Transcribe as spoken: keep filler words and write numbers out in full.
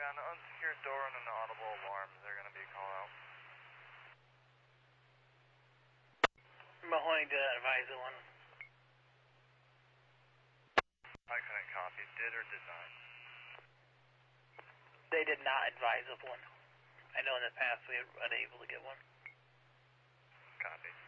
Yeah, an unsecured door and an audible alarm. Is there going to be a call out? Mahoney did not advise of one. I couldn't copy. Did or did not? They did not advise of one. I know in the past we were unable to get one. Copy.